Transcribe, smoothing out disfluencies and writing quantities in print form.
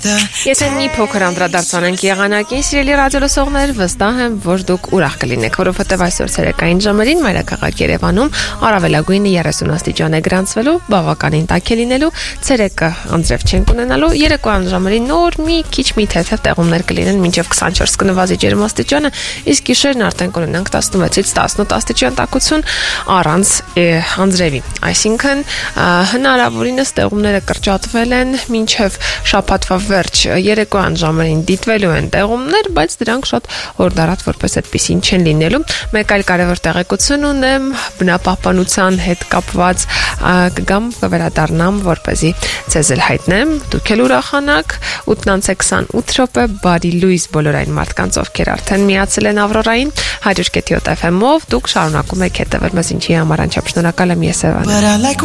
Եթե մի փոքր անդրադարձանենք եղանակին, սիրելի ռադիոլսողներ, վստահ եմ, որ դուք ուրախ կլինեք, որովհետև այսօր ցերեկային ժամերին մայրաքաղաք Երևանում առավելագույնը 30 աստիճան է գրանցվելու, բավականին տաք է լինելու, ցերեկը անձրև չենք ունենալու, երեկոյան ժամերին նոր մի քիչ մի թեթև տեղումներ կլինեն մինչև 24 կնվազի ջերմաստիճանը, իսկ գիշերն արդեն կունենանք 16-ից 18 աստիճան տաքություն առանց անձրևի։ Այսինքն հնարավորինս տեղումները կրճատվել են մինչև շաբաթվա վերջ երեկոյան ժամերին դիտվելու են տեղումներ, բայց դրանք շատ հորդարատ որպես այդպեսին չեն լինելու։ Մեկ այլ կարևոր տեղեկություն ունեմ, բնապահպանության հետ կապված կգամ կվերադառնամ, որպեսզի ձեզ էլ հայտնեմ, դուք էլ ուրախանաք։ 8:28 րոպե, բարի լույս բոլոր այն մարդկանց, ովքեր արդեն միացել են Ավրորային 100.7 FM-ով, դուք շարունակում եք հետևել մեզ, ինչի համար անչափ շնորհակալ եմ ես Եվան։